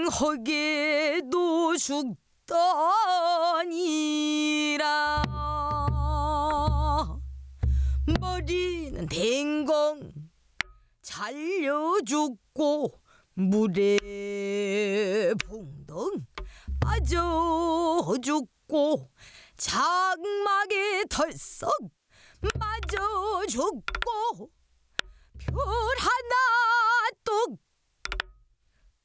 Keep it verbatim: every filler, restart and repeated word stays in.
멍하게도 죽더니라. 머리는 댕공 잘려 죽고 물에 봉덩 빠져 죽고 장막에 털썩 맞아 죽고 별 하나